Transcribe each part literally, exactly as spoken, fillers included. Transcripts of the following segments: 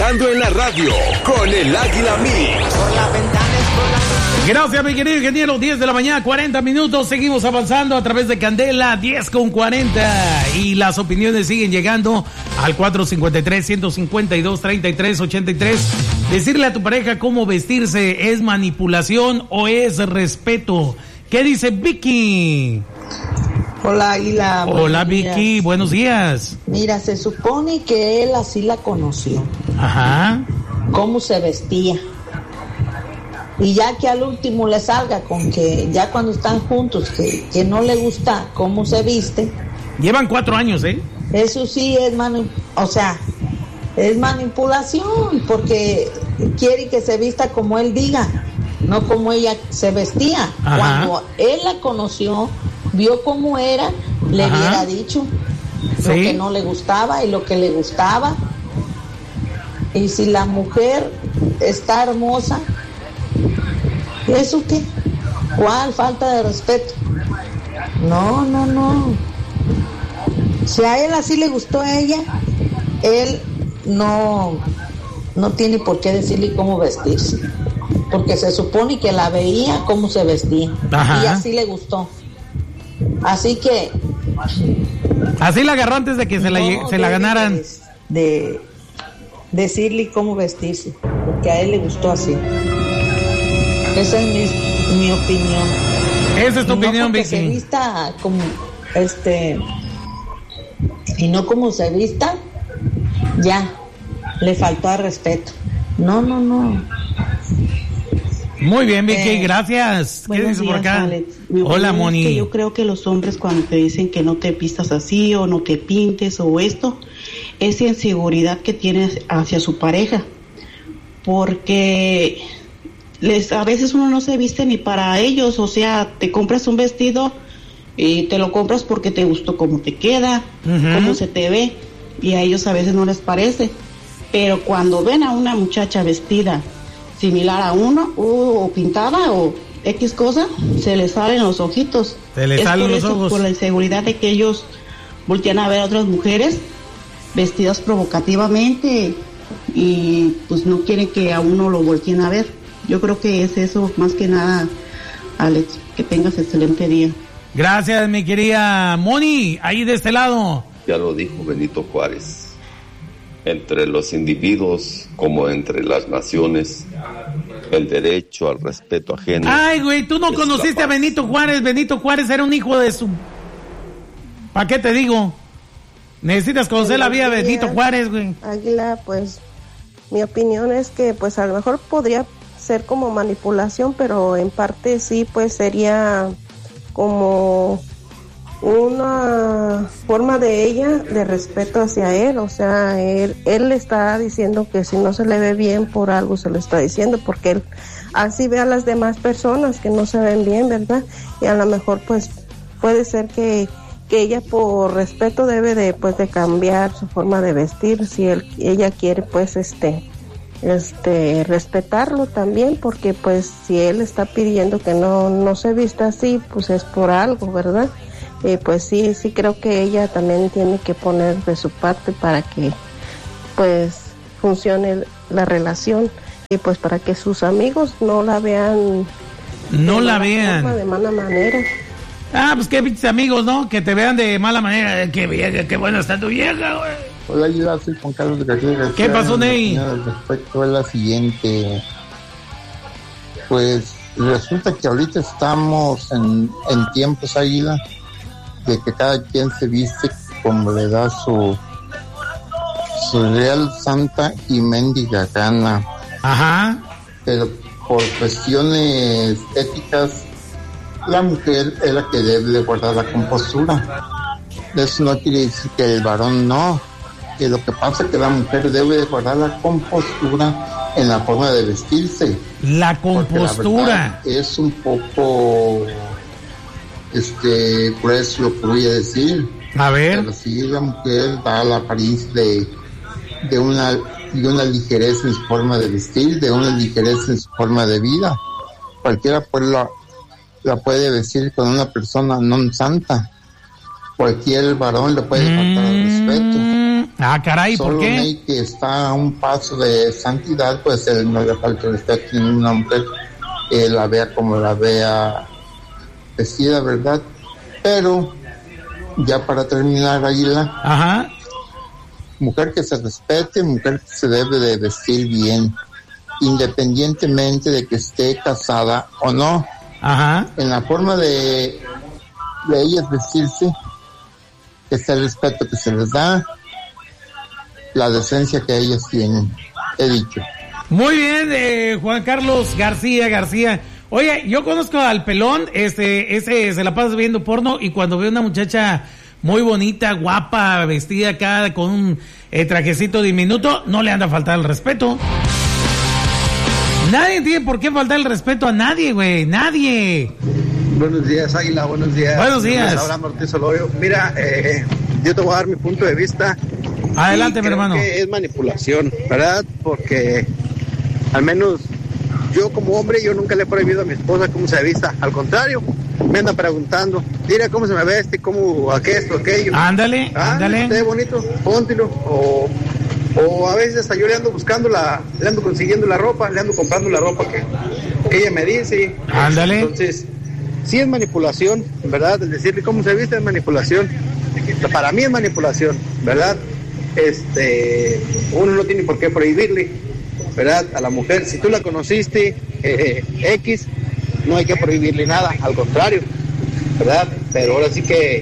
Escuchando en la radio con el Águila Mix. Por la ventana. Gracias, mi querido ingeniero. diez de la mañana, cuarenta minutos. Seguimos avanzando a través de Candela, diez con cuarenta. Y las opiniones siguen llegando al cuatro cinco tres, uno cinco dos, tres tres ocho tres. Decirle a tu pareja cómo vestirse, ¿es manipulación o es respeto? ¿Qué dice Vicky? Hola, Águila. Hola, Vicky. Días. Buenos días. Mira, se supone que él así la conoció. Ajá. Cómo se vestía. Y ya que al último le salga con que ya cuando están juntos, que, que no le gusta cómo se viste. Llevan cuatro años, ¿eh? Eso sí es mani- o sea, es manipulación, porque quiere que se vista como él diga, no como ella se vestía. Ajá. Cuando él la conoció, vio cómo era, le Ajá. hubiera dicho ¿Sí? lo que no le gustaba y lo que le gustaba. Y si la mujer está hermosa, ¿eso qué? ¿Cuál falta de respeto? No, no, no. Si a él así le gustó a ella, él no, no tiene por qué decirle cómo vestirse. Porque se supone que la veía cómo se vestía. Ajá. Y así le gustó. Así que... Así la agarró antes de que se la, no se la ganaran. De, de decirle cómo vestirse. Porque a él le gustó así. Esa es mi, mi opinión. Esa es tu y opinión, no Vicky. Se vista como este y no como se vista, ya le faltó al respeto. No, no, no. Muy bien, Vicky, Eh, gracias. ¿Qué dices por acá? Alex. Mi Hola, opinión Moni. es que yo creo que los hombres cuando te dicen que no te vistas así o no te pintes o esto, es inseguridad que tienes hacia su pareja. Porque les, a veces uno no se viste ni para ellos, o sea, te compras un vestido y te lo compras porque te gustó cómo te queda, Uh-huh. cómo se te ve, y a ellos a veces no les parece. Pero cuando ven a una muchacha vestida similar a uno, uh, o pintada o X cosa, se les salen los ojitos. Se les Es salen por los eso, ojos. por la inseguridad de que ellos voltean a ver a otras mujeres vestidas provocativamente y pues no quieren que a uno lo volteen a ver. Yo creo que es eso más que nada, Alex. Que tengas excelente día. Gracias, mi querida Moni, ahí de este lado. Ya lo dijo Benito Juárez. Entre los individuos como entre las naciones, el derecho al respeto ajeno. Ay, güey, tú no es conociste la a paz. Benito Juárez. Benito Juárez era un hijo de su... ¿Para qué te digo? Necesitas conocer la vida de Benito Juárez, güey. Águila, pues mi opinión es que pues a lo mejor podría ser como manipulación, pero en parte sí, pues sería como una forma de ella de respeto hacia él. O sea, él, él le está diciendo que si no se le ve bien, por algo se lo está diciendo, porque él así ve a las demás personas que no se ven bien, ¿verdad? Y a lo mejor pues puede ser que que ella por respeto debe de pues de cambiar su forma de vestir, si él ella quiere pues este este respetarlo también, porque pues si él está pidiendo que no no se vista así, pues es por algo, ¿verdad? Y pues sí sí creo que ella también tiene que poner de su parte para que pues funcione la relación y pues para que sus amigos no la vean No de la mala vean. forma, de mala manera. Ah, pues qué pinches amigos, ¿no? Que te vean de mala manera. Qué vieja, qué buena está tu vieja, güey. Hola, yo soy Juan Carlos García García. ¿Qué pasó, Ney? Al respecto es la siguiente. Pues resulta que ahorita estamos en, en tiempos, Águila, de que cada quien se viste como le da su, su real santa y mendiga gana. Ajá. Pero por cuestiones éticas, la mujer es la que debe de guardar la compostura. Eso no quiere decir que el varón no, que lo que pasa es que la mujer debe de guardar la compostura en la forma de vestirse. La compostura. La es un poco, este, por eso lo que voy a decir. A ver. Pero si la mujer da la apariencia de, de una, de una ligereza en su forma de vestir, de una ligereza en su forma de vida, cualquiera pues la la puede vestir con una persona no santa. Cualquier varón le puede faltar al respeto. Uh-huh. Ah, caray, Solo ¿por qué? Ney, que está a un paso de santidad, pues él no le falta el respeto a una mujer que la vea como la vea vestida, ¿verdad? Pero, ya para terminar, Águila, Ajá. mujer que se respete, mujer que se debe de vestir bien, independientemente de que esté casada o no. Ajá. En la forma de, de ellas vestirse, que es el respeto que se les da, la decencia que ellas tienen, he dicho. Muy bien, eh, Juan Carlos García García. Oye, yo conozco al pelón, este, ese se la pasa viendo porno y cuando ve una muchacha muy bonita, guapa, vestida acá con un eh, trajecito diminuto, no le anda a faltar el respeto. Nadie tiene por qué faltar el respeto a nadie, güey, nadie. Buenos días, Águila, buenos días. Buenos días. Ahora Ortiz Solorio. Mira, eh, yo te voy a dar mi punto de vista. Adelante, mi hermano. Que es manipulación, ¿verdad? Porque al menos yo como hombre, yo nunca le he prohibido a mi esposa cómo se vista. Al contrario, me anda preguntando, mira cómo se me veste, cómo, a qué esto, aquello. Ándale, ah, ándale. Esté bonito, póntelo. O, o a veces hasta yo le ando buscando la, le ando consiguiendo la ropa, le ando comprando la ropa que, que ella me dice. Ándale. Entonces, sí es manipulación, ¿verdad? El decirle cómo se viste es manipulación. Para mí es manipulación, ¿verdad? Este, uno no tiene por qué prohibirle, ¿verdad? A la mujer, si tú la conociste, eh, X, no hay que prohibirle nada, al contrario, ¿verdad? Pero ahora sí que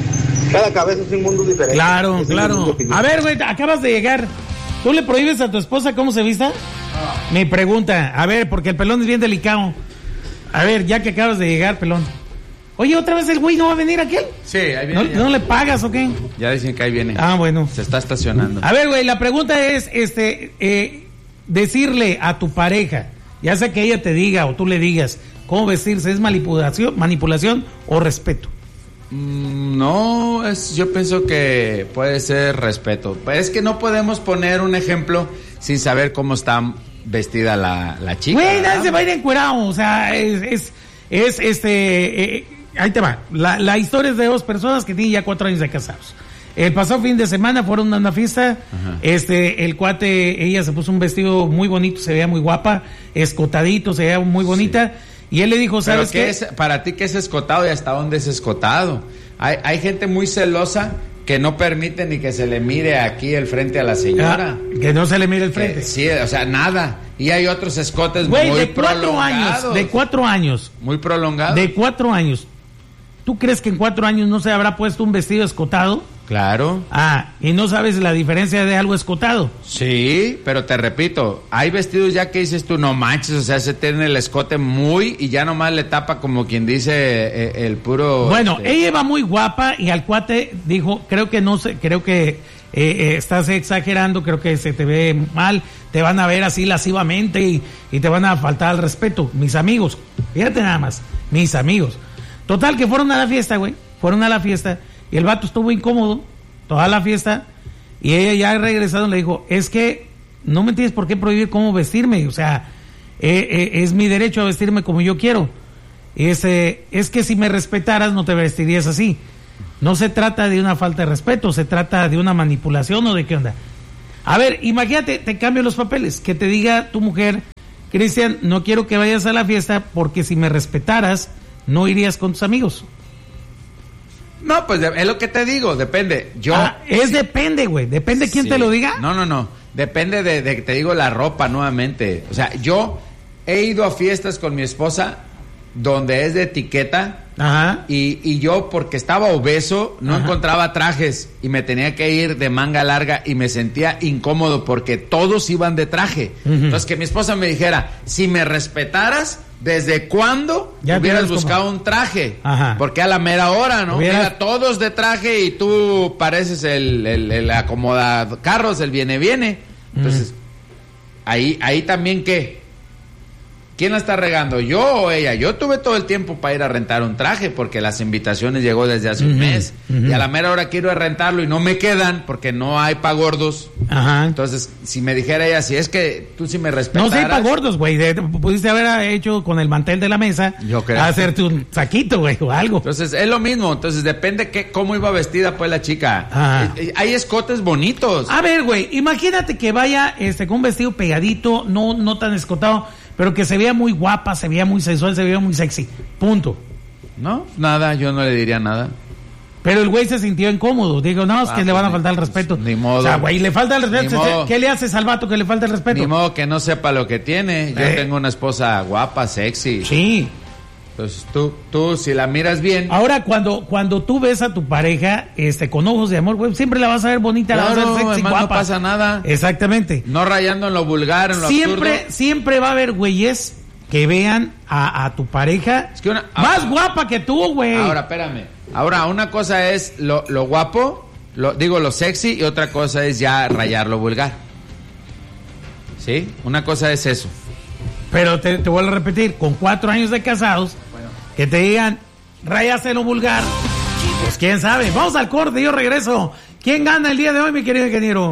cada cabeza es un mundo diferente. Claro, es claro. A ver, güey, acabas de llegar. ¿Tú le prohíbes a tu esposa cómo se vista? No. Mi pregunta, a ver, porque el pelón es bien delicado. A ver, ya que acabas de llegar, pelón. Oye, ¿otra vez el güey no va a venir aquel? Sí, ahí viene. ¿No, ¿no le pagas o qué? Ya dicen que ahí viene. Ah, bueno. Se está estacionando. A ver, güey, la pregunta es, este, eh, decirle a tu pareja, ya sea que ella te diga o tú le digas cómo vestirse, ¿es manipulación, manipulación o respeto? Mm, no, es, yo pienso que puede ser respeto. Es que no podemos poner un ejemplo sin saber cómo está vestida la, la chica. Güey, nadie se va a ir encuerado, o sea, es, es, es este, eh, ahí te va, la, la historia es de dos personas que tienen ya cuatro años de casados. El pasado fin de semana fueron a una fiesta. Ajá. Este, el cuate, ella se puso un vestido muy bonito, se veía muy guapa, escotadito, se veía muy bonita, sí. Y él le dijo, ¿sabes qué? qué es, para ti, ¿qué es escotado y hasta dónde es escotado? Hay, hay gente muy celosa que no permite ni que se le mire aquí el frente a la señora. Ah, que no se le mire el frente. Que, sí, o sea, nada. Y hay otros escotes Güey, muy de cuatro prolongados. años, de cuatro años. Muy prolongados. De cuatro años. ¿Tú crees que en cuatro años no se habrá puesto un vestido escotado? Claro. Ah, ¿y no sabes la diferencia de algo escotado? Sí, pero te repito, hay vestidos ya que dices tú, no manches, o sea, se tiene el escote muy y ya nomás le tapa como quien dice eh, el puro... Bueno, este... ella va muy guapa y al cuate dijo, creo que no sé, creo que eh, eh, estás exagerando, creo que se te ve mal, te van a ver así lascivamente y, y te van a faltar al respeto, mis amigos, fíjate nada más, mis amigos. Total, que fueron a la fiesta, güey, fueron a la fiesta. Y el vato estuvo incómodo toda la fiesta y ella ya regresando le dijo, es que no me tienes por qué prohibir cómo vestirme, o sea, eh, eh, es mi derecho a vestirme como yo quiero. Es, eh, es que si me respetaras no te vestirías así. No se trata de una falta de respeto, se trata de una manipulación o de qué onda. A ver, imagínate, te cambio los papeles, que te diga tu mujer, Cristian, no quiero que vayas a la fiesta porque si me respetaras no irías con tus amigos. No, pues es lo que te digo, depende. Yo ah, es depende, güey. Depende quién sí. te lo diga. No, no, no. Depende de, de que te digo la ropa nuevamente. O sea, yo he ido a fiestas con mi esposa donde es de etiqueta. Ajá. Y, y yo, porque estaba obeso, no Ajá. encontraba trajes y me tenía que ir de manga larga y me sentía incómodo porque todos iban de traje. Uh-huh. Entonces, que mi esposa me dijera, si me respetaras, ¿desde cuándo ya hubieras buscado como... un traje? Ajá. Porque a la mera hora, ¿no? Hubiera... Mira, todos de traje y tú pareces el, el, el acomoda carros, el viene, viene. Entonces, uh-huh. ahí, ahí también, ¿qué? ¿quién la está regando? ¿Yo o ella? Yo tuve todo el tiempo para ir a rentar un traje porque las invitaciones llegó desde hace uh-huh, un mes. Uh-huh. Y a la mera hora quiero ir a rentarlo y no me quedan porque no hay pa' gordos. Ajá. Entonces, si me dijera ella, si es que tú sí me respetaras... No, sí hay pa' gordos, güey. Pudiste haber hecho con el mantel de la mesa, yo creo, hacerte un saquito, güey, o algo. Entonces, es lo mismo. Entonces, depende que, cómo iba vestida, pues, la chica. Ajá. Hay escotes bonitos. A ver, güey, imagínate que vaya este, con un vestido pegadito, no, no tan escotado... Pero que se veía muy guapa, se veía muy sensual, se veía muy sexy. Punto. No, nada, yo no le diría nada. Pero el güey se sintió incómodo. Digo, no, es ah, que pues le van a faltar el respeto. Ni modo. O sea, güey, le falta el respeto. ¿Qué le haces al vato que le falta el respeto? Ni modo que no sepa lo que tiene. Yo eh. tengo una esposa guapa, sexy. Sí. Entonces tú, tú, si la miras bien. Ahora, cuando, cuando tú ves a tu pareja, este, con ojos de amor, güey, siempre la vas a ver bonita, claro, la vas a ver sexy, guapa. No pasa nada. Exactamente. No rayando en lo vulgar, en lo siempre, absurdo. Siempre va a haber güeyes que vean a, a tu pareja es que una, más ahora, guapa que tú, güey. Ahora, espérame. Ahora, una cosa es lo, lo guapo, lo, digo lo sexy, y otra cosa es ya rayar lo vulgar. ¿Sí? Una cosa es eso. Pero te, te vuelvo a repetir, con cuatro años de casados, bueno, que te digan, rayase lo vulgar, pues quién sabe. Vamos al corte, yo regreso. ¿Quién gana el día de hoy, mi querido ingeniero?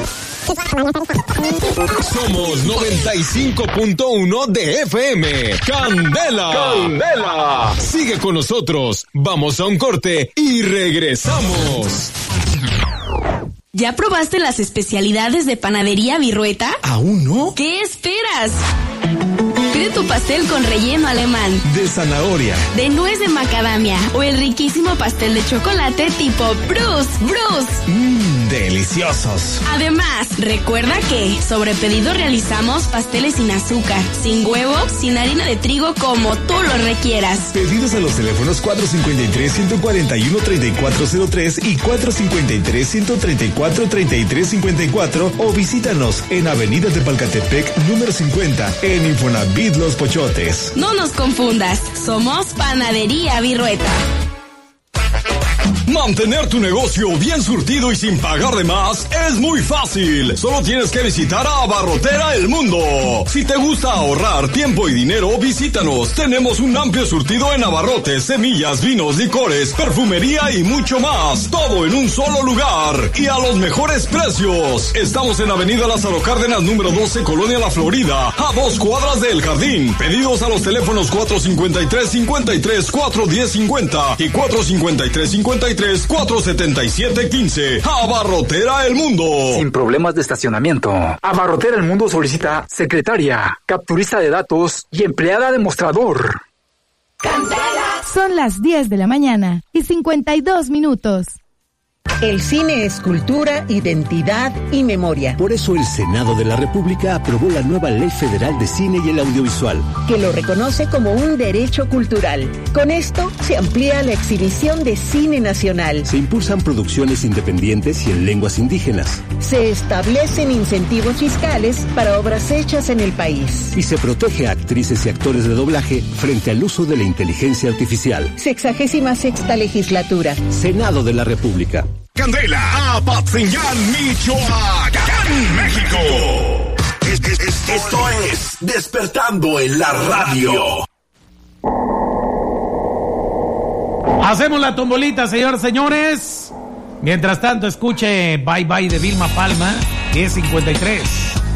Somos noventa y cinco punto uno de F M. Candela. Candela. Sigue con nosotros. Vamos a un corte y regresamos. ¿Ya probaste las especialidades de Panadería Virrueta? ¿Aún no? ¿Qué esperas? Pide tu pastel con relleno alemán, de zanahoria, de nuez de macadamia o el riquísimo pastel de chocolate tipo Bruce, Bruce. Mmm, deliciosos. Además, recuerda que sobre pedido realizamos pasteles sin azúcar, sin huevo, sin harina de trigo, como tú lo requieras. Pedidos a los teléfonos cuatro cinco tres, uno cuatro uno, tres cuatro cero tres y cuatro cinco tres, uno tres cuatro, tres tres cinco cuatro o visítanos en Avenida de Palcatepec, número cincuenta, en Infonavit Los Pochotes. No nos confundas, somos Panadería Virrueta. Mantener tu negocio bien surtido y sin pagar de más es muy fácil. Solo tienes que visitar a Abarrotera El Mundo. Si te gusta ahorrar tiempo y dinero, visítanos. Tenemos un amplio surtido en abarrotes, semillas, vinos, licores, perfumería y mucho más. Todo en un solo lugar y a los mejores precios. Estamos en Avenida Lázaro Cárdenas, número doce, Colonia La Florida, a dos cuadras del Jardín. Pedidos a los teléfonos cuatro cinco tres, cinco tres, cuatro uno cero cincuenta y cuatro cinco tres, cinco tres, cuatro siete siete uno cinco. Abarrotera El Mundo. Sin problemas de estacionamiento. Abarrotera El Mundo solicita secretaria, capturista de datos y empleada de mostrador. Son las diez de la mañana y cincuenta y dos minutos. El cine es cultura, identidad y memoria. Por eso el Senado de la República aprobó la nueva Ley Federal de Cine y el Audiovisual, que lo reconoce como un derecho cultural. Con esto se amplía la exhibición de cine nacional. Se impulsan producciones independientes y en lenguas indígenas. Se establecen incentivos fiscales para obras hechas en el país. Y se protege a actrices y actores de doblaje frente al uso de la inteligencia artificial. Sexagésima sexta legislatura. Senado de la República. Candela, Apatzingán, Michoacán, México. Es, es, es, esto es Despertando en la Radio. Hacemos la tombolita, señores, señores. Mientras tanto, escuche Bye Bye de Vilma Palma, diez cincuenta y tres.